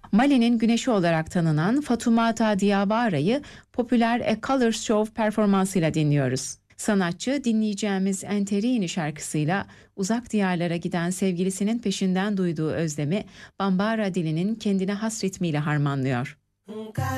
Mali'nin güneşi olarak tanınan Fatoumata Diawara'yı popüler A Colors Show performansıyla dinliyoruz. Sanatçı dinleyeceğimiz Enterini şarkısıyla uzak diyarlara giden sevgilisinin peşinden duyduğu özlemi Bambara dilinin kendine has ritmiyle harmanlıyor.